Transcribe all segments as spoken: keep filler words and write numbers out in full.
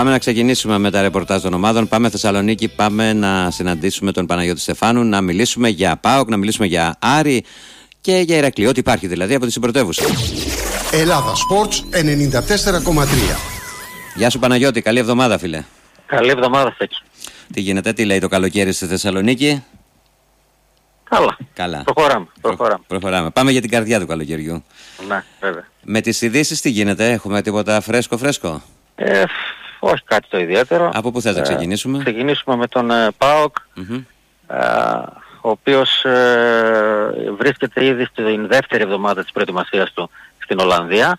Πάμε να ξεκινήσουμε με τα ρεπορτάζ των ομάδων. Πάμε Θεσσαλονίκη, πάμε να συναντήσουμε τον Παναγιώτη Στεφάνου, να μιλήσουμε για ΠΑΟΚ, να μιλήσουμε για Άρη και για Ηρακλή. Ό,τι υπάρχει δηλαδή από τη συμπρωτεύουσα. Ελλάδα Sports ενενήντα τέσσερα κόμμα τρία. Γεια σου Παναγιώτη, καλή εβδομάδα φίλε. Καλή εβδομάδα Στέκη. Τι γίνεται, τι λέει το καλοκαίρι στη Θεσσαλονίκη? Καλά. Καλά. Προχωράμε. προχωράμε. Προ, προχωράμε. Πάμε για την καρδιά του καλοκαιριού. Ναι, βέβαια. Με τις ειδήσεις τι γίνεται, έχουμε τίποτα φρέσκο φρέσκο? Ε, όχι κάτι το ιδιαίτερο. Από πού θες να ξεκινήσουμε? Ε, ξεκινήσουμε με τον ε, ΠΑΟΚ, Mm-hmm. ε, ο οποίος ε, βρίσκεται ήδη στην δεύτερη εβδομάδα της προετοιμασίας του στην Ολλανδία.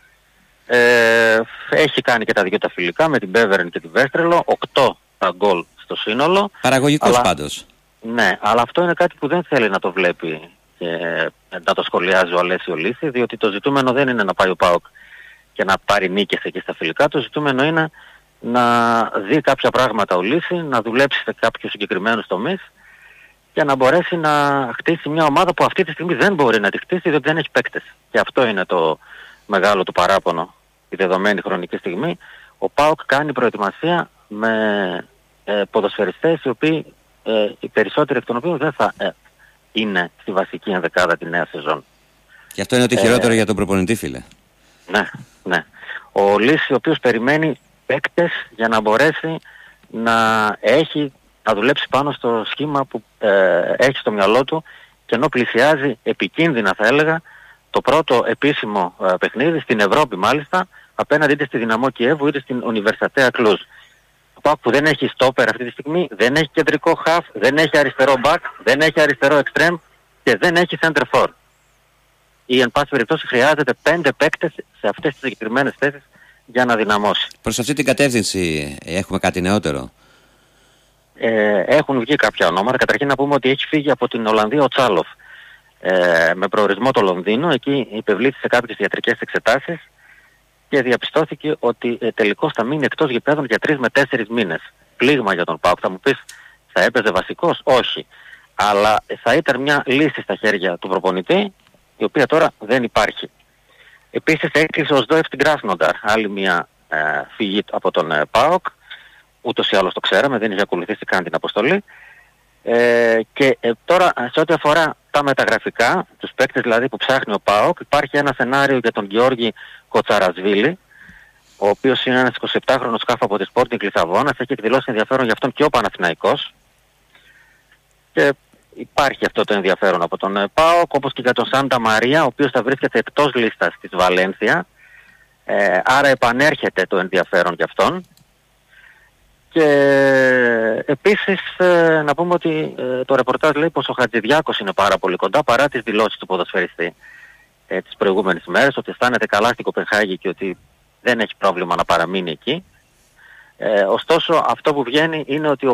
Ε, έχει κάνει και τα δυο τα φιλικά με την Μπέβερεν και την Βέστρελο, οκτώ τα γκολ στο σύνολο. Παραγωγικός αλλά, πάντως. Ναι, αλλά αυτό είναι κάτι που δεν θέλει να το βλέπει και να το σχολιάζει ο Αλέσιο Λύση, διότι το ζητούμενο δεν είναι να πάει ο ΠΑΟΚ και να πάρει νίκες εκεί στα φιλικά. Το ζητούμενο είναι να δει κάποια πράγματα ο Λύση, να δουλέψει σε κάποιους συγκεκριμένους τομείς και να μπορέσει να χτίσει μια ομάδα που αυτή τη στιγμή δεν μπορεί να τη χτίσει διότι δεν έχει παίκτες. Και αυτό είναι το μεγάλο του παράπονο τη δεδομένη χρονική στιγμή. Ο ΠΑΟΚ κάνει προετοιμασία με ε, ποδοσφαιριστές οι οποίοι ε, οι περισσότεροι εκ των οποίων δεν θα ε, είναι στη βασική ενδεκάδα τη νέα σεζόν. Και αυτό είναι ότι χειρότερο ε, για τον προπονητή φίλε. Ναι, ναι. Ο Λύση ο οποίος περιμένει παίκτες για να μπορέσει να έχει, να δουλέψει πάνω στο σχήμα που ε, έχει στο μυαλό του και ενώ πλησιάζει επικίνδυνα θα έλεγα το πρώτο επίσημο ε, παιχνίδι στην Ευρώπη μάλιστα απέναντι είτε στη Δυναμό Κιέβου είτε στην Universitatea Cluj. Ο ΠΑΟΚ που δεν έχει στόπερ αυτή τη στιγμή, δεν έχει κεντρικό χαφ, δεν έχει αριστερό back, δεν έχει αριστερό extreme και δεν έχει center for. Ή εν πάση περιπτώσει χρειάζεται πέντε παίκτες σε αυτές τις συγκεκριμένες θέσεις για να δυναμώσει. Προς αυτή την κατεύθυνση έχουμε κάτι νεότερο? Ε, έχουν βγει κάποια ονόματα. Καταρχήν να πούμε ότι έχει φύγει από την Ολλανδία ο Τσάλοφ ε, με προορισμό το Λονδίνο. Εκεί υπευλήθη σε κάποιες ιατρικές εξετάσεις και διαπιστώθηκε ότι ε, τελικώς θα μείνει εκτός γηπέδων για τρεις με τέσσερις μήνες. Πλήγμα για τον ΠΑΟΚ. Θα μου πεις, θα έπαιζε βασικός? Όχι. Αλλά θα ήταν μια λύση στα χέρια του προπονητή, η οποία τώρα δεν υπάρχει. Επίσης έκλεισε ο Σδόεφ στην Κράσνονταρ, άλλη μια ε, φυγή από τον ε, ΠΑΟΚ. Ούτως ή άλλως το ξέραμε, δεν είχε ακολουθήσει καν την αποστολή. Ε, και ε, τώρα σε ό,τι αφορά τα μεταγραφικά, τους παίκτες δηλαδή που ψάχνει ο ΠΑΟΚ, υπάρχει ένα σενάριο για τον Γεώργη Κοτσαρασβίλη, ο οποίος είναι ένας εικοσιεπτάχρονος σκάφ από τη Sporting Λισαβόνας, έχει εκδηλώσει ενδιαφέρον για αυτόν και ο Παναθηναϊκός. Και υπάρχει αυτό το ενδιαφέρον από τον ε, ΠΑΟΚ, όπως και για τον Σάντα Μαρία, ο οποίος θα βρίσκεται εκτός λίστας της Βαλένθια. Ε, άρα επανέρχεται το ενδιαφέρον για αυτόν. Και επίσης ε, να πούμε ότι ε, το ρεπορτάζ λέει πως ο Χατζηδιάκος είναι πάρα πολύ κοντά παρά τις δηλώσεις του ποδοσφαιριστή ε, τις προηγούμενες μέρες, ότι αισθάνεται καλά στην Κοπενχάγη και ότι δεν έχει πρόβλημα να παραμείνει εκεί. Ε, ωστόσο αυτό που βγαίνει είναι ότι ο